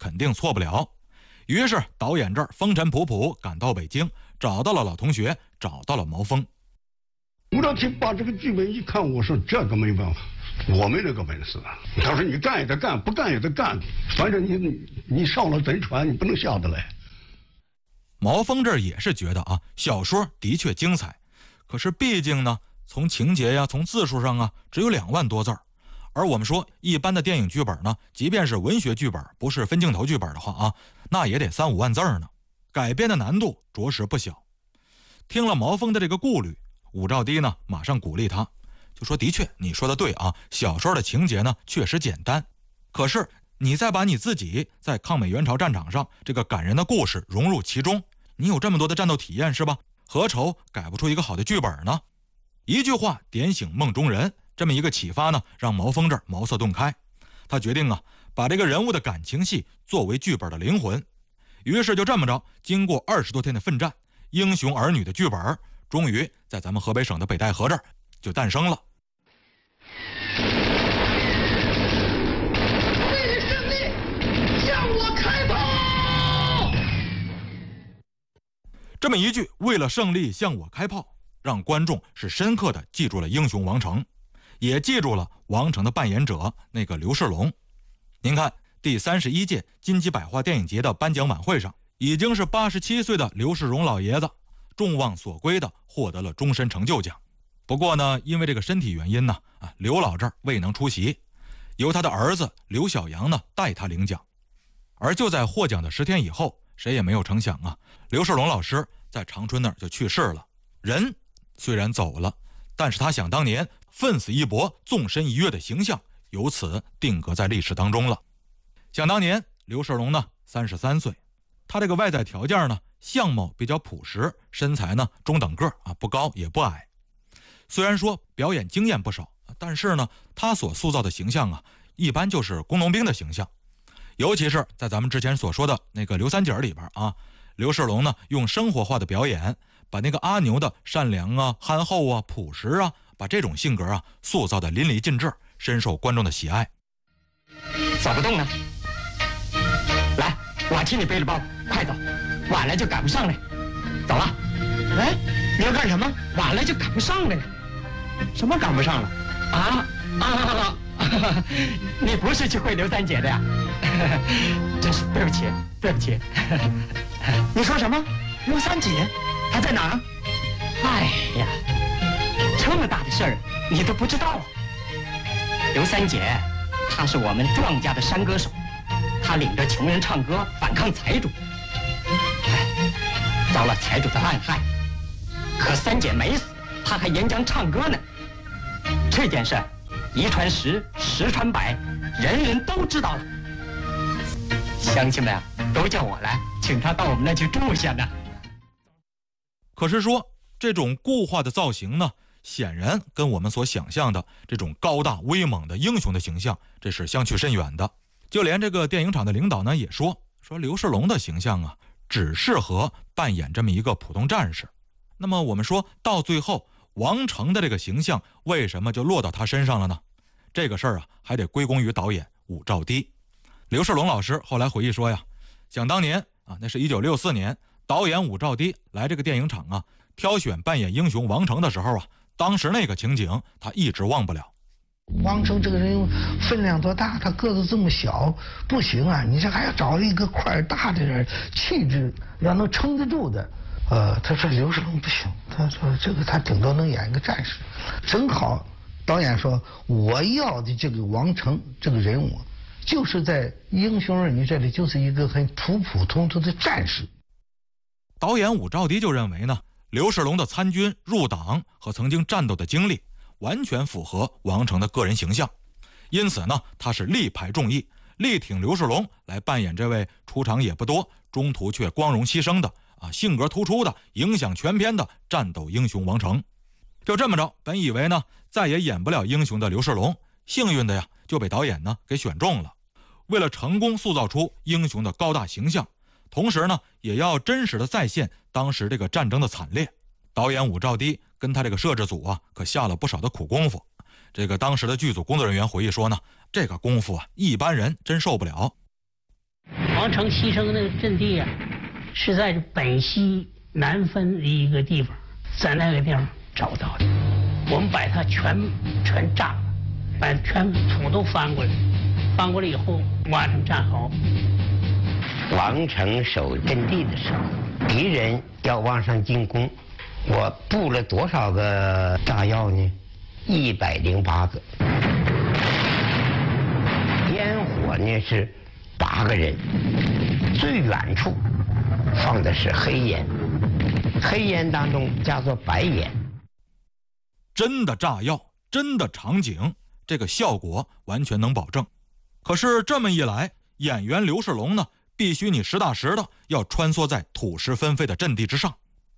肯定错不了。于是导演这儿风尘仆仆赶到北京，找到了老同学，找到了毛峰。 吴兆廷把这个剧本一看，我说这个没办法，我没这个本事。他说你干也得干，不干也得干，反正你上了贼船，你不能下得来。 毛峰这儿也是觉得啊，小说的确精彩，可是毕竟呢，从情节呀，从字数上啊，只有2万多字儿。而我们说一般的电影剧本呢，即便是文学剧本，不是分镜头剧本的话啊，那也得3-5万字呢，改编的难度着实不小。听了毛峰的这个顾虑，武曌低呢马上鼓励他，就说的确你说的对啊，小说的情节呢确实简单，可是你再把你自己在抗美援朝战场上这个感人的故事融入其中，你有这么多的战斗体验是吧？何愁改不出一个好的剧本呢？一句话点醒梦中人，这么一个启发呢，让毛峰这儿茅塞顿开。他决定啊，把这个人物的感情戏作为剧本的灵魂。于是就这么着，经过20多天的奋战，英雄儿女的剧本终于在咱们河北省的北戴河这儿就诞生了。 为了胜利，向我开炮！ 这么一句为了胜利向我开炮，让观众是深刻的记住了英雄王成，也记住了王成的扮演者那个刘世龙。您看第31届金鸡百花电影节的颁奖晚会上，已经是87岁的刘世荣老爷子众望所归的获得了终身成就奖。不过呢，因为这个身体原因呢，刘老这儿未能出席，由他的儿子刘小阳呢代他领奖。而就在获奖的10天以后，谁也没有成想啊，刘世龙老师在长春那儿就去世了。人虽然走了，但是他想当年奋死一搏、纵身一跃的形象由此定格在历史当中了。想当年刘世龙呢33岁，他这个外在条件呢相貌比较朴实，身材呢中等个啊，不高也不矮。虽然说表演经验不少，但是呢他所塑造的形象啊，一般就是工农兵的形象。尤其是在咱们之前所说的那个刘三姐里边啊，刘世龙呢用生活化的表演，把那个阿牛的善良啊、憨厚啊、朴实啊，把这种性格啊塑造的淋漓尽致，深受观众的喜爱。 走不动呢，来，我替你背着包，快走，晚了就赶不上了。走了。哎，你要干什么？晚了就赶不上了。什么赶不上了？你不是去会刘三姐的呀？真是对不起，对不起。你说什么？刘三姐？她在哪儿？哎呀，这么大的事儿你都不知道。刘三姐，她是我们庄家的山歌手，她领着穷人唱歌反抗财主，遭了财主的暗害。可三姐没死，她还演讲唱歌呢。这件事一传十，十传百，人人都知道了。乡亲们啊，都叫我来，请她到我们那去住下呢。 可是说这种固化的造型呢，显然跟我们所想象的这种高大威猛的英雄的形象，这是相去甚远的。就连这个电影厂的领导呢也说刘世龙的形象啊，只适合扮演这么一个普通战士。那么我们说到最后，王成的这个形象为什么就落到他身上了呢？这个事儿啊，还得归功于导演武曌低。刘世龙老师后来回忆说呀，想当年啊，那是1964年，导演武曌低来这个电影厂啊，挑选扮演英雄王成的时候啊，当时那个情景他一直忘不了。 王成这个人分量多大，他个子这么小，不行啊！你这还要找一个块大的人，气质要能撑得住的。他说刘世龙不行，他说这个他顶多能演一个战士。正好导演说我要的这个王成这个人物，就是在英雄儿女这里就是一个很普普通通的战士。 导演武曌低就认为呢，刘世龙的参军入党和曾经战斗的经历完全符合王成的个人形象，因此呢，他是力排众议，力挺刘世龙来扮演这位出场也不多，中途却光荣牺牲的性格突出的、影响全片的战斗英雄王成。就这么着，本以为呢再也演不了英雄的刘世龙，幸运的呀就被导演呢给选中了。为了成功塑造出英雄的高大形象，同时呢也要真实的再现当时这个战争的惨烈，导演武曌低跟他这个摄制组啊可下了不少的苦功夫。这个当时的剧组工作人员回忆说呢，这个功夫啊一般人真受不了。 王王成牺牲那个阵地啊，是在本溪南分的一个地方，在那个地方找到的。我们把它全炸了，把全土都翻过来，翻过来以后，王成站好。 王成守阵地的时候，敌人要往上进攻，我布了多少个炸药呢？108个。烟火呢是8个人，最远处放的是黑烟，黑烟当中加做白烟。 真的炸药，真的场景，这个效果完全能保证。可是这么一来，演员刘世龙呢，必须你实打实的要穿梭在土石纷飞的阵地之上。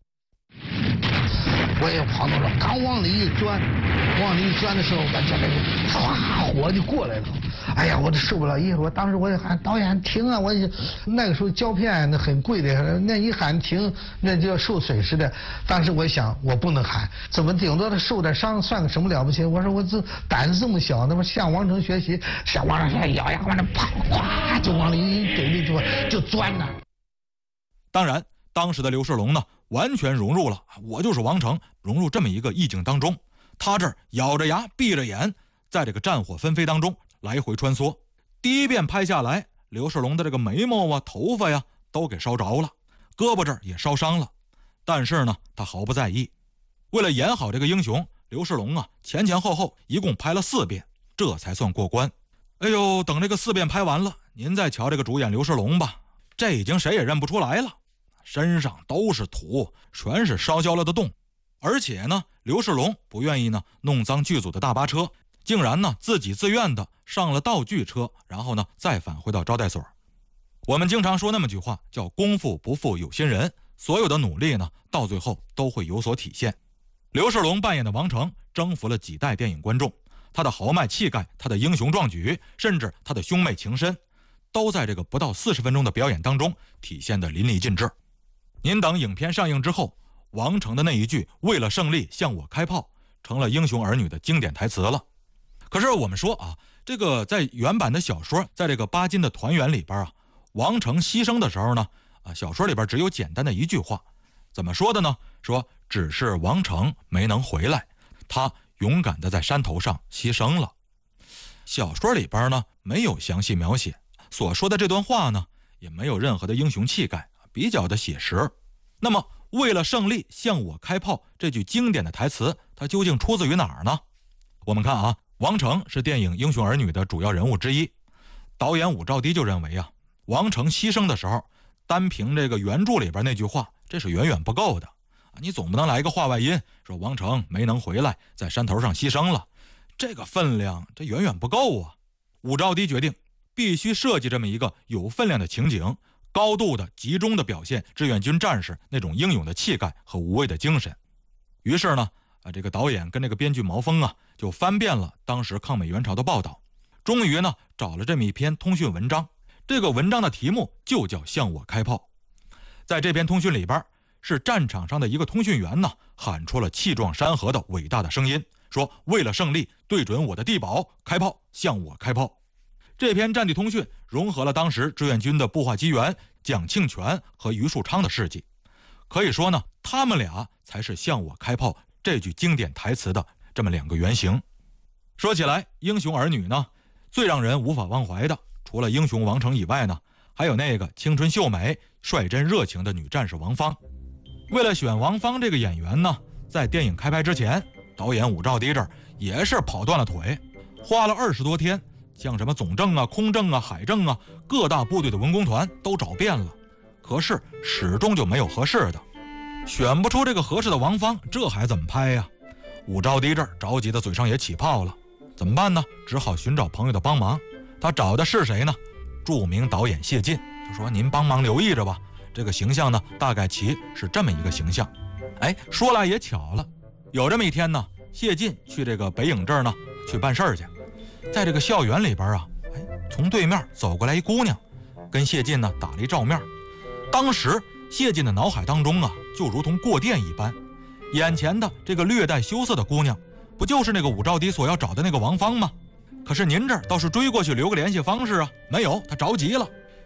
我也跑到了，刚往里一钻的时候，我这个唰火就过来了。哎呀，我都受不了，一会儿当时我就喊导演停啊！我那个时候胶片那很贵的，那一喊停，那就要受损失的。当时我想，我不能喊，怎么顶多他受点伤，算个什么了不起？我说我这胆子这么小，那么向王成学习，向王成学习，咬牙往那跑，咵就往里一给力就钻了。 当然，当时的刘世龙呢，完全融入了我就是王成，融入这么一个意境当中。他这儿咬着牙闭着眼，在这个战火纷飞当中来回穿梭。第一遍拍下来，刘世龙的这个眉毛啊、头发呀都给烧着了，胳膊这儿也烧伤了。但是呢，他毫不在意。为了演好这个英雄，刘世龙啊前后后一共拍了4遍，这才算过关。哎呦，等这个4遍拍完了，您再瞧这个主演刘世龙吧，这已经谁也认不出来了，身上都是土，全是烧焦了的洞。而且呢，刘世龙不愿意呢弄脏剧组的大巴车，竟然呢自己自愿的上了道具车，然后呢再返回到招待所。我们经常说那么句话，叫功夫不负有心人，所有的努力呢到最后都会有所体现。刘世龙扮演的王成征服了几代电影观众，他的豪迈气概，他的英雄壮举，甚至他的兄妹情深，都在这个不到40分钟的表演当中体现得淋漓尽致。您等影片上映之后，王成的那一句为了胜利向我开炮成了英雄儿女的经典台词了。可是我们说啊，这个在原版的小说，在这个巴金的团圆里边啊，王成牺牲的时候呢，小说里边只有简单的一句话，怎么说的呢？说只是王成没能回来，他勇敢地在山头上牺牲了。小说里边呢没有详细描写，所说的这段话呢也没有任何的英雄气概，比较的写实。那么为了胜利向我开炮这句经典的台词，它究竟出自于哪儿呢？我们看啊，王成是电影《英雄儿女》的主要人物之一，导演武曌迪就认为啊，王成牺牲的时候，单凭这个原著里边那句话，这是远远不够的。你总不能来个话外音，说王成没能回来，在山头上牺牲了，这个分量这远远不够啊。武曌迪决定必须设计这么一个有分量的情景，高度的集中的表现志愿军战士那种英勇的气概和无畏的精神。于是呢，这个导演跟这个编剧毛峰啊，就翻遍了当时抗美援朝的报道，终于呢找了这么一篇通讯文章。这个文章的题目就叫《向我开炮》。在这篇通讯里边，是战场上的一个通讯员呢喊出了气壮山河的伟大的声音，说为了胜利，对准我的地堡开炮，向我开炮。这篇战地通讯融合了当时志愿军的步话机员蒋庆全和余树昌的事迹，可以说呢，他们俩才是向我开炮这句经典台词的这么2个原型。说起来，英雄儿女呢，最让人无法忘怀的，除了英雄王成以外呢，还有那个青春秀美、率真热情的女战士王芳。为了选王芳这个演员呢，在电影开拍之前，导演武曌迪这儿也是跑断了腿，花了20多天，像什么总政啊、空政啊、海政啊，各大部队的文工团都找遍了，可是始终就没有合适的，选不出这个合适的王芳，这还怎么拍呀？武曌迪这儿着急的嘴上也起泡了，怎么办呢？只好寻找朋友的帮忙。他找的是谁呢？著名导演谢晋，就说您帮忙留意着吧，这个形象呢大概其是这么一个形象。说来也巧了，有这么一天呢，谢晋去这个北影这儿呢去办事儿去，在这个校园里边啊，从对面走过来一姑娘，跟谢晋呢打了一照面。当时谢晋的脑海当中啊，就如同过电一般，眼前的这个略带羞涩的姑娘，不就是那个武曌迪所要找的那个王芳吗？可是您这儿倒是追过去留个联系方式啊，没有，他着急了。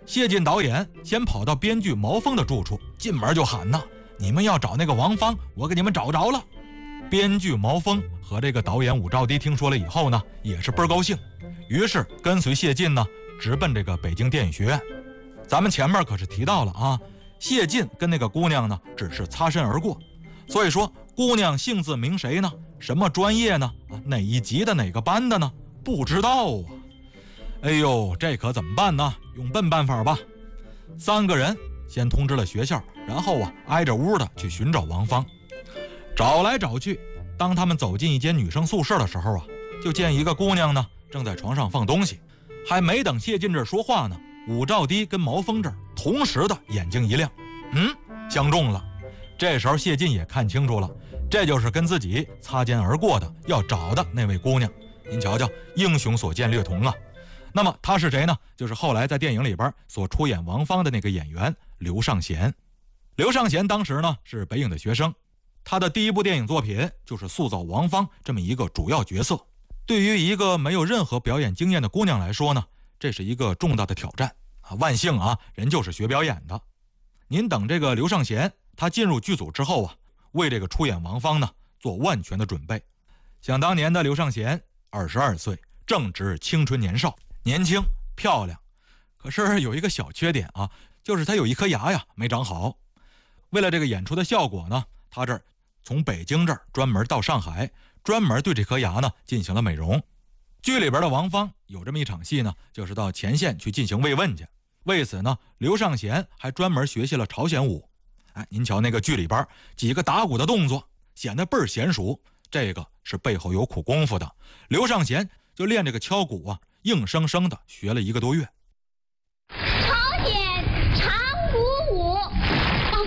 谢晋导演先跑到编剧毛峰的住处，进门就喊呐：“你们要找那个王芳，我给你们找着了。”编剧毛峰和这个导演武曌氐听说了以后呢，也是倍儿高兴，于是跟随谢晋呢，直奔这个北京电影学院。咱们前面可是提到了啊，谢晋跟那个姑娘呢，只是擦身而过，所以说姑娘姓字名谁呢？什么专业呢？哪一级的哪个班的呢？不知道啊。哎呦，这可怎么办呢？用笨办法吧。3个人先通知了学校，然后挨着屋的去寻找王芳。找来找去，当他们走进一间女生宿舍的时候就见一个姑娘呢正在床上放东西。还没等谢晋这儿说话呢，武曌氐跟毛峰这儿同时的眼睛一亮，相中了。这时候谢晋也看清楚了，这就是跟自己擦肩而过的要找的那位姑娘。您瞧瞧，英雄所见略同啊。那么他是谁呢？就是后来在电影里边所出演王芳的那个演员刘尚贤。刘尚贤当时呢是北影的学生，他的第一部电影作品就是塑造王芳这么一个主要角色。对于一个没有任何表演经验的姑娘来说呢，这是一个重大的挑战啊！万幸人就是学表演的。您等这个刘尚贤他进入剧组之后为这个出演王芳呢做万全的准备。想当年的刘尚贤22岁，正值青春年少，年轻漂亮，可是有一个小缺点就是他有一颗牙没长好。为了这个演出的效果呢，他这儿从北京这儿专门到上海，专门对这颗牙呢进行了美容。剧里边的王芳有这么一场戏呢，就是到前线去进行慰问去。为此呢，刘尚贤还专门学习了朝鲜舞。您瞧那个剧里边几个打鼓的动作，显得倍儿娴熟，这个是背后有苦功夫的。刘尚贤就练这个敲鼓硬生生的学了1个多月。 朝鲜长鼓舞，王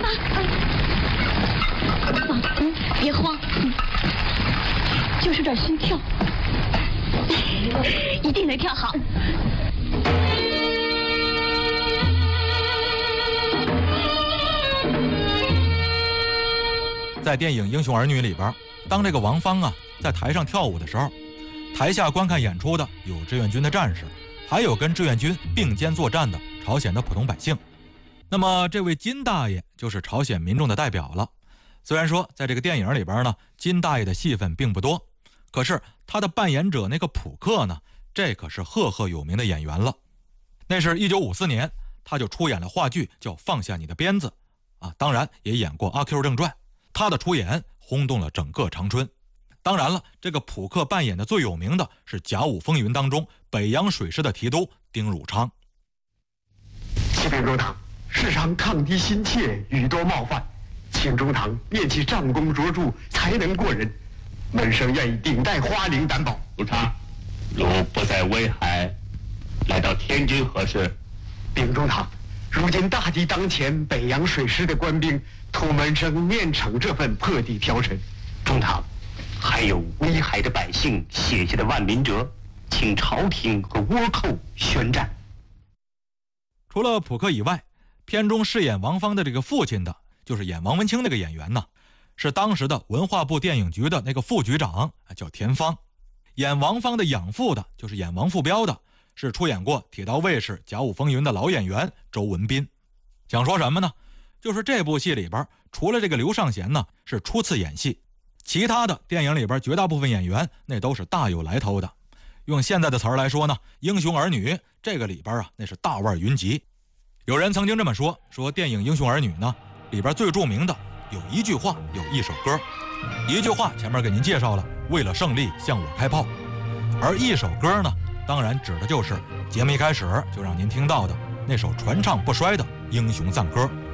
芳，别慌，就是有点心跳，一定能跳好。 在电影《英雄儿女》里边，当这个王芳在台上跳舞的时候，台下观看演出的有志愿军的战士，还有跟志愿军并肩作战的朝鲜的普通百姓。那么这位金大爷就是朝鲜民众的代表了。虽然说在这个电影里边呢，金大爷的戏份并不多，可是他的扮演者那个普克呢，这可是赫赫有名的演员了。那是1954年，他就出演了话剧叫《放下你的鞭子》当然也演过《阿 Q 正传》。他的出演轰动了整个长春。当然了，这个普克扮演的最有名的是《甲午风云》当中北洋水师的提督丁汝昌。 启禀中堂，世上抗敌心切，语多冒犯，请中堂念其战功卓著，才能过人，门生愿以顶戴花翎担保。 汝昌，如不在威海，来到天津何事？ 禀中堂，如今大敌当前，北洋水师的官兵图门生面逞这份破地挑尘。 中堂，还有威海的百姓写下的万民折，请朝廷和倭寇宣战。 除了普克以外，片中饰演王芳的这个父亲的，就是演王文清那个演员呢，是当时的文化部电影局的那个副局长，叫田芳。演王芳的养父的，就是演王富彪的，是出演过铁道卫士《甲午风云》的老演员周文彬。想说什么呢？就是这部戏里边，除了这个刘尚贤呢是初次演戏，其他的电影里边绝大部分演员那都是大有来头的。用现在的词儿来说呢，英雄儿女这个里边那是大腕云集。有人曾经这么说电影《英雄儿女》呢里边最著名的有一句话，有一首歌。一句话前面给您介绍了，为了胜利向我开炮。而一首歌呢，当然指的就是节目一开始就让您听到的那首传唱不衰的英雄赞歌。